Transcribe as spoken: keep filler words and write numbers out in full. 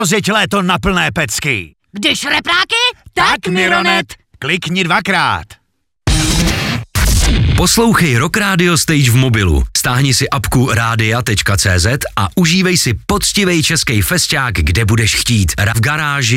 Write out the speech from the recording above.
Rozjeď léto na plné pecky. Když repráky, Tak Mironet. Klikni dvakrát. Poslouchej Rock Radio Stage v mobilu. Stáhni si apku rádia tečka cé zet a užívej si poctivej český fesťák, kde budeš chtít. V garáži